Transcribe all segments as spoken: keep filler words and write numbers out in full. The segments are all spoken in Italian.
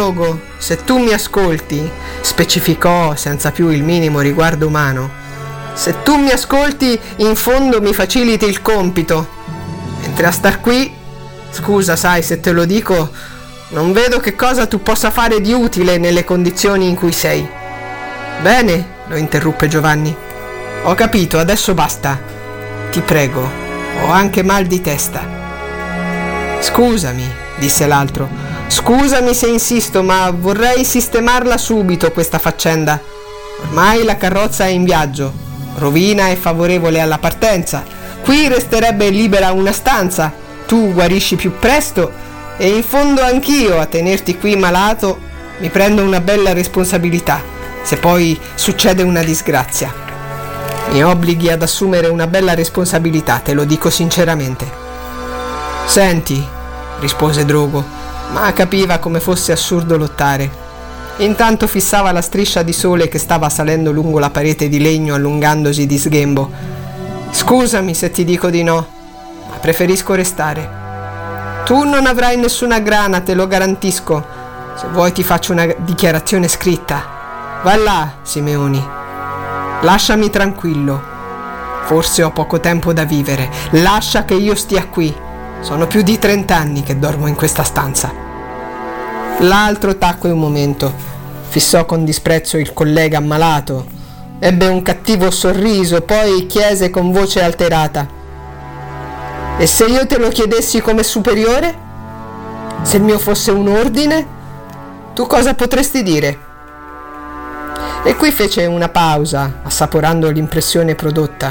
Drogo, se tu mi ascolti, specificò senza più il minimo riguardo umano, se tu mi ascolti, in fondo mi faciliti il compito, mentre a star qui, scusa, sai, se te lo dico, non vedo che cosa tu possa fare di utile nelle condizioni in cui sei. Bene, lo interruppe Giovanni. Ho capito, adesso basta. Ti prego, ho anche mal di testa. Scusami, disse l'altro. Scusami se insisto, ma vorrei sistemarla subito questa faccenda. Ormai la carrozza è in viaggio. Rovina è favorevole alla partenza. Qui resterebbe libera una stanza. Tu guarisci più presto e in fondo anch'io a tenerti qui malato mi prendo una bella responsabilità, se poi succede una disgrazia. Mi obblighi ad assumere una bella responsabilità, te lo dico sinceramente. Senti, rispose Drogo, ma capiva come fosse assurdo lottare. Intanto fissava la striscia di sole che stava salendo lungo la parete di legno allungandosi di sghembo. Scusami se ti dico di no, ma preferisco restare. Tu non avrai nessuna grana, te lo garantisco. Se vuoi ti faccio una dichiarazione scritta. Va là, Simeoni. Lasciami tranquillo. Forse ho poco tempo da vivere. Lascia che io stia qui. Sono più di trent'anni che dormo in questa stanza. L'altro tacque un momento. Fissò con disprezzo il collega ammalato. Ebbe un cattivo sorriso, poi chiese con voce alterata: e se io te lo chiedessi come superiore? Se il mio fosse un ordine? Tu cosa potresti dire? E qui fece una pausa, assaporando l'impressione prodotta.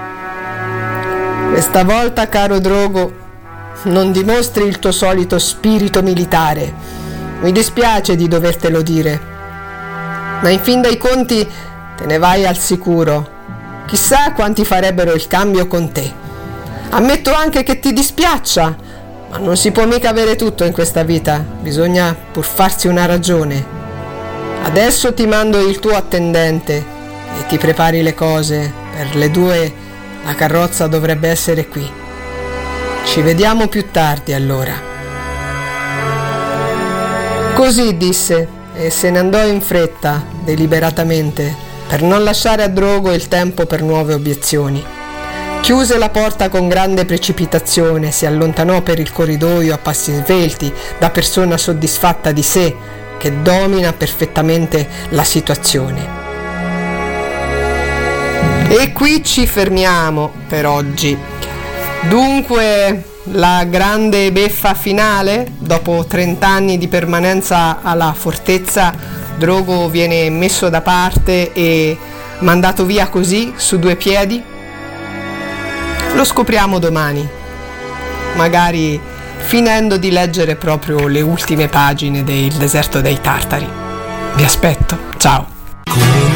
Questa volta, caro Drogo, non dimostri il tuo solito spirito militare. Mi dispiace di dovertelo dire, ma in fin dei conti te ne vai al sicuro. Chissà quanti farebbero il cambio con te. Ammetto anche che ti dispiaccia, ma non si può mica avere tutto in questa vita, bisogna pur farsi una ragione. Adesso ti mando il tuo attendente e ti prepari le cose, per le due la carrozza dovrebbe essere qui. Ci vediamo più tardi allora. Così disse e se ne andò in fretta, deliberatamente, per non lasciare a Drogo il tempo per nuove obiezioni. Chiuse la porta con grande precipitazione, si allontanò per il corridoio a passi svelti, da persona soddisfatta di sé, che domina perfettamente la situazione. E qui ci fermiamo per oggi. Dunque, la grande beffa finale, dopo trent'anni di permanenza alla fortezza, Drogo viene messo da parte e mandato via così, su due piedi? Lo scopriamo domani, magari finendo di leggere proprio le ultime pagine del Deserto dei Tartari. Vi aspetto, ciao!